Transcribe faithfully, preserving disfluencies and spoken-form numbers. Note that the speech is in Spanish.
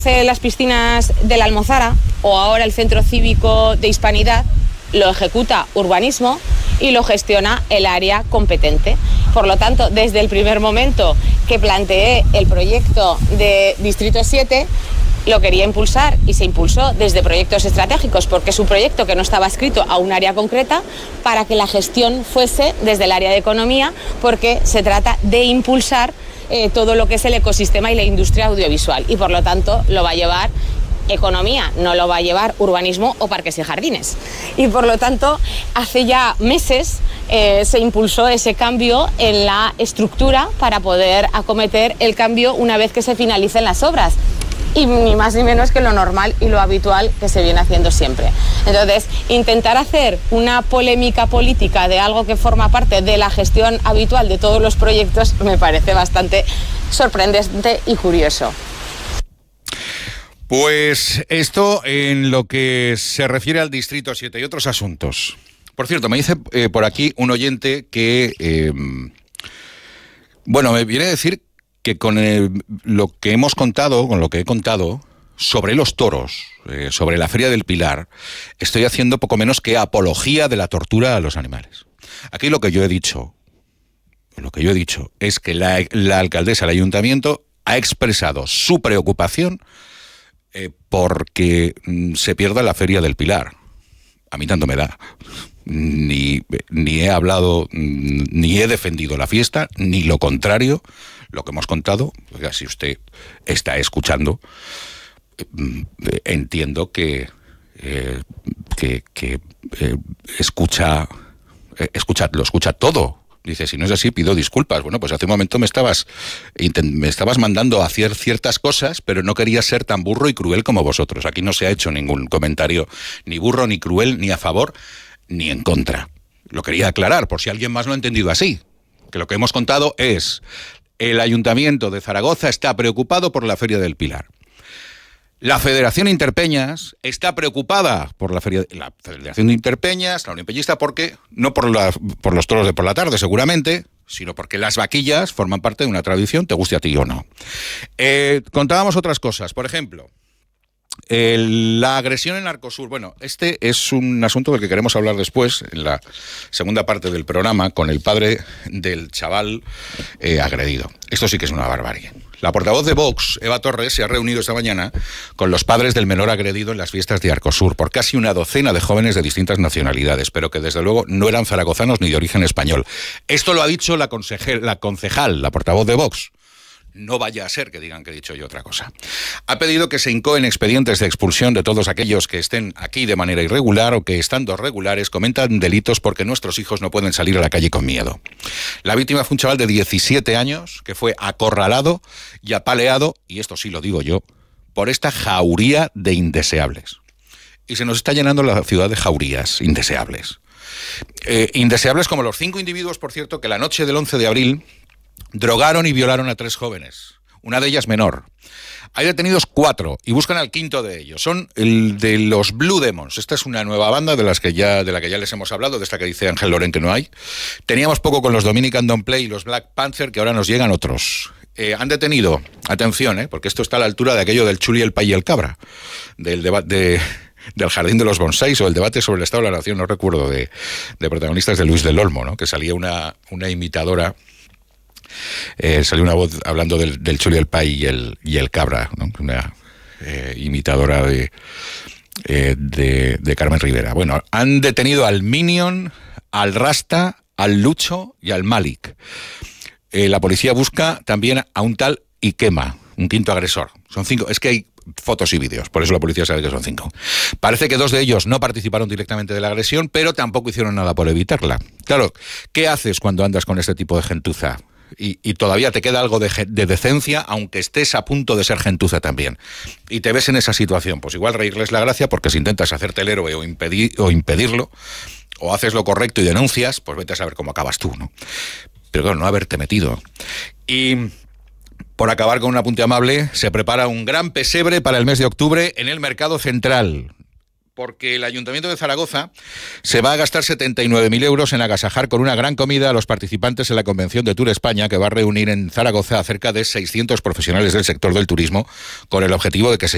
Las piscinas de la Almozara o ahora el Centro Cívico de Hispanidad lo ejecuta Urbanismo y lo gestiona el área competente. Por lo tanto, desde el primer momento que planteé el proyecto de Distrito siete, lo quería impulsar y se impulsó desde proyectos estratégicos, porque es un proyecto que no estaba adscrito a un área concreta, para que la gestión fuese desde el área de economía, porque se trata de impulsar Eh, todo lo que es el ecosistema y la industria audiovisual, y por lo tanto lo va a llevar economía, no lo va a llevar urbanismo o parques y jardines. Y por lo tanto, hace ya meses eh, se impulsó ese cambio en la estructura para poder acometer el cambio una vez que se finalicen las obras. Y ni más ni menos que lo normal y lo habitual que se viene haciendo siempre. Entonces, intentar hacer una polémica política de algo que forma parte de la gestión habitual de todos los proyectos me parece bastante sorprendente y curioso. Pues esto en lo que se refiere al Distrito siete y otros asuntos. Por cierto, me dice eh, por aquí un oyente que, eh, bueno, me viene a decir que con el, lo que hemos contado, con lo que he contado sobre los toros, eh, sobre la Feria del Pilar, estoy haciendo poco menos que apología de la tortura a los animales. Aquí lo que yo he dicho, lo que yo he dicho es que la, la alcaldesa del ayuntamiento ha expresado su preocupación eh, porque mm, se pierda la Feria del Pilar. A mí tanto me da. Ni, ni he hablado, ni he defendido la fiesta, ni lo contrario. Lo que hemos contado, oiga, si usted está escuchando, eh, entiendo que, eh, que, que eh, escucha, eh, escucha, lo escucha todo. Dice, si no es así, pido disculpas. Bueno, pues hace un momento me estabas, me estabas mandando a hacer ciertas cosas, pero no quería ser tan burro y cruel como vosotros. Aquí no se ha hecho ningún comentario ni burro, ni cruel, ni a favor, ni en contra. Lo quería aclarar, por si alguien más lo ha entendido así. Que lo que hemos contado es: el Ayuntamiento de Zaragoza está preocupado por la Feria del Pilar. La Federación Interpeñas está preocupada por la Feria, la Federación de Interpeñas, la Unión Peñista, porque no por, la, por los toros de por la tarde, seguramente, sino porque las vaquillas forman parte de una tradición, te guste a ti o no. Eh, contábamos otras cosas, por ejemplo, el, la agresión en Arcosur. Bueno, este es un asunto del que queremos hablar después, en la segunda parte del programa, con el padre del chaval eh, agredido. Esto sí que es una barbarie. La portavoz de Vox, Eva Torres, se ha reunido esta mañana con los padres del menor agredido en las fiestas de Arcosur, por casi una docena de jóvenes de distintas nacionalidades, pero que desde luego no eran zaragozanos ni de origen español. Esto lo ha dicho la, consejera, la concejal, la portavoz de Vox. No vaya a ser que digan que he dicho yo otra cosa. Ha pedido que se incoen expedientes de expulsión de todos aquellos que estén aquí de manera irregular o que, estando regulares, cometan delitos porque nuestros hijos no pueden salir a la calle con miedo. La víctima fue un chaval de diecisiete años que fue acorralado y apaleado, y esto sí lo digo yo, por esta jauría de indeseables. Y se nos está llenando la ciudad de jaurías indeseables. Eh, indeseables como los cinco individuos, por cierto, que la noche del once de abril... drogaron y violaron a tres jóvenes, una de ellas menor. Hay detenidos cuatro y buscan al quinto de ellos. Son el de los Blue Demons. Esta es una nueva banda de las que ya de la que ya les hemos hablado, de esta que dice Ángel Loren que no hay. Teníamos poco con los Dominican Don't Play y los Black Panther, que ahora nos llegan otros. Eh, han detenido, atención, eh, porque esto está a la altura de aquello del Chuli, el Pay y el Cabra, del debate de... del Jardín de los Bonsáis, o el debate sobre el Estado de la Nación, no recuerdo, de, de protagonistas de Luis del Olmo, ¿no? Que salía una, una imitadora. Eh, salió una voz hablando del, del Chuli, el Pay y el, y el Cabra, ¿no? Una eh, imitadora de, eh, de, de Carmen Rivera. Bueno, han detenido al Minion, al Rasta, al Lucho y al Malik. Eh, la policía busca también a un tal Ikema, un quinto agresor. Son cinco, es que hay fotos y vídeos, por eso la policía sabe que son cinco. Parece que dos de ellos no participaron directamente de la agresión, pero tampoco hicieron nada por evitarla. Claro, ¿qué haces cuando andas con este tipo de gentuza? Y, y todavía te queda algo de, de decencia, aunque estés a punto de ser gentuza también. Y te ves en esa situación, pues igual reírles la gracia, porque si intentas hacerte el héroe o, impedir, o impedirlo, o haces lo correcto y denuncias, pues vete a saber cómo acabas tú, ¿no? Pero claro, no haberte metido. Y por acabar con un apunte amable, se prepara un gran pesebre para el mes de octubre en el Mercado Central, porque el Ayuntamiento de Zaragoza se va a gastar setenta y nueve mil euros en agasajar con una gran comida a los participantes en la Convención de Tour España, que va a reunir en Zaragoza a cerca de seiscientos profesionales del sector del turismo, con el objetivo de que se